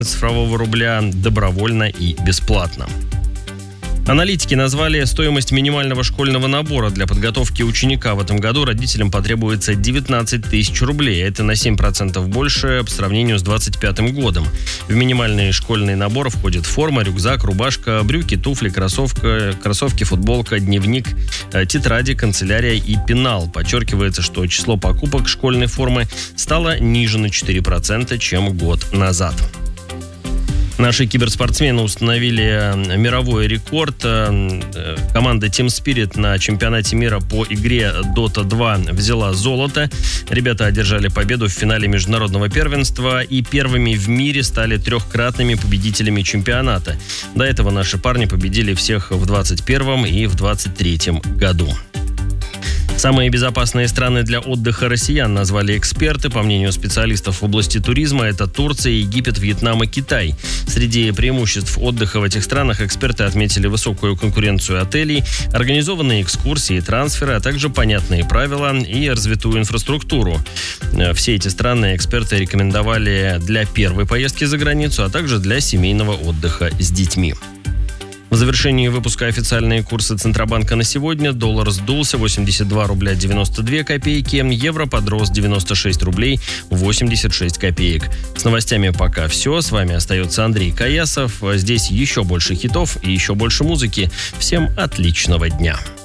цифрового рубля добровольно и бесплатно. Аналитики назвали стоимость минимального школьного набора для подготовки ученика в этом году. Родителям потребуется 19 тысяч рублей. Это на 7% больше по сравнению с 2025 годом. В минимальный школьный набор входит форма, рюкзак, рубашка, брюки, туфли, кроссовки, футболка, дневник, тетради, канцелярия и пенал. Подчеркивается, что число покупок школьной формы стало ниже на 4%, чем год назад. Наши киберспортсмены установили мировой рекорд. Команда Team Spirit на чемпионате мира по игре Dota 2 взяла золото. Ребята одержали победу в финале международного первенства и первыми в мире стали трехкратными победителями чемпионата. До этого наши парни победили всех в 2021 и в 2023 году. Самые безопасные страны для отдыха россиян назвали эксперты. По мнению специалистов в области туризма, это Турция, Египет, Вьетнам и Китай. Среди преимуществ отдыха в этих странах эксперты отметили высокую конкуренцию отелей, организованные экскурсии и трансферы, а также понятные правила и развитую инфраструктуру. Все эти страны эксперты рекомендовали для первой поездки за границу, а также для семейного отдыха с детьми. В завершении выпуска официальные курсы Центробанка на сегодня. Доллар сдулся 82 рубля 92 копейки, евро подрос 96 рублей 86 копеек. С новостями пока все. С вами остается Андрей Каясов. Здесь еще больше хитов и еще больше музыки. Всем отличного дня.